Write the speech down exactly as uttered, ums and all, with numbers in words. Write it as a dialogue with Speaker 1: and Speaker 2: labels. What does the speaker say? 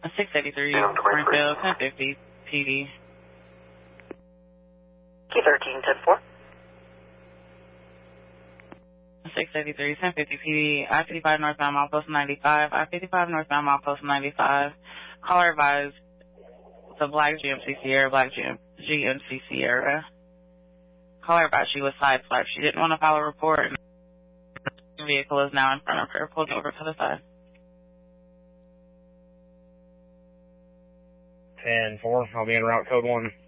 Speaker 1: six eighty-three, Springfield, ten fifty, P D.
Speaker 2: Key thirteen, ten four.
Speaker 1: six eighty-three, ten fifty, P D, I fifty-five northbound, milepost ninety-five, I fifty-five northbound, milepost ninety-five. Caller advised the black G M C Sierra, black G M C Sierra. Caller advised she was sideswiped. She didn't want to file a report, and the vehicle is now in front of her, pulled over to the side.
Speaker 3: ten four, I'll be in route code one.